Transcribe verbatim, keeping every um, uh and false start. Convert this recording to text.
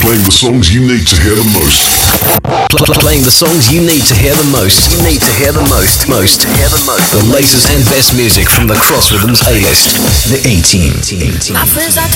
Playing the songs you need to hear the most. Pl- playing the songs you need to hear the most. You need to hear the most. Most. Hear the most. The latest and best music from the Cross Rhythms A-list. The A-Team. My friends are